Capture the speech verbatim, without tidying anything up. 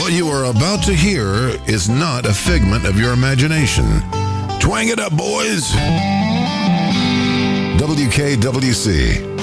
What you are about to hear is not a figment of your imagination. Twang it up, boys! W K W C